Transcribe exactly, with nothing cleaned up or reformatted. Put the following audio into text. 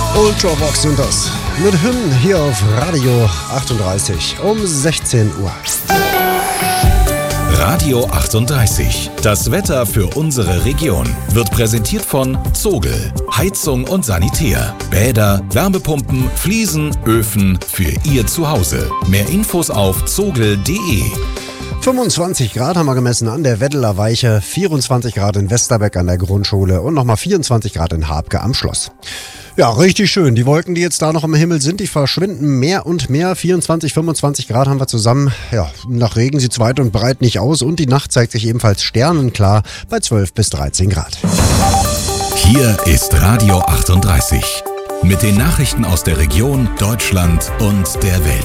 Ultravox sind das. Mit Hymnen hier auf Radio achtunddreißig um sechzehn Uhr. Radio achtunddreißig. Das Wetter für unsere Region wird präsentiert von Zogel. Heizung und Sanitär. Bäder, Wärmepumpen, Fliesen, Öfen für Ihr Zuhause. Mehr Infos auf zogel punkt de. fünfundzwanzig Grad haben wir gemessen an der Weddeler Weiche, vierundzwanzig Grad in Westerbeck an der Grundschule und nochmal vierundzwanzig Grad in Habke am Schloss. Ja, richtig schön. Die Wolken, die jetzt da noch am Himmel sind, die verschwinden mehr und mehr. vierundzwanzig, fünfundzwanzig Grad haben wir zusammen. Ja, nach Regen sieht es weit und breit nicht aus und die Nacht zeigt sich ebenfalls sternenklar bei zwölf bis dreizehn Grad. Hier ist Radio achtunddreißig mit den Nachrichten aus der Region, Deutschland und der Welt.